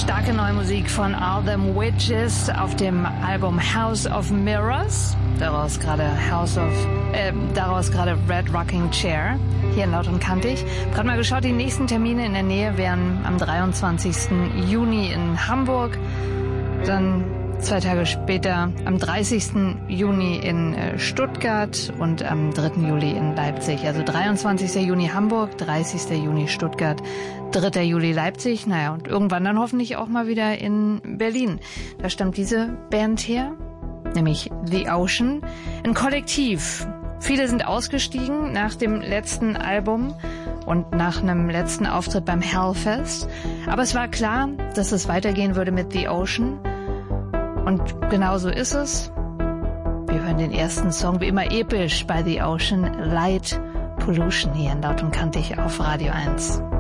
Starke neue Musik von All Them Witches auf dem Album House of Mirrors. Daraus gerade Red Rocking Chair. Hier in Laut und Kantig. Gerade mal geschaut, die nächsten Termine in der Nähe wären am 23. Juni in Hamburg. Dann 2 Tage später am 30. Juni in Stuttgart und am 3. Juli in Leipzig. Also 23. Juni Hamburg, 30. Juni Stuttgart, 3. Juli Leipzig. Naja, und irgendwann dann hoffentlich auch mal wieder in Berlin. Da stammt diese Band her, nämlich The Ocean. Ein Kollektiv. Viele sind ausgestiegen nach dem letzten Album und nach einem letzten Auftritt beim Hellfest. Aber es war klar, dass es weitergehen würde mit The Ocean. Und genau so ist es. Wir hören den ersten Song, wie immer episch, bei The Ocean, Light Pollution hier in Laut und Kantig auf Radio 1.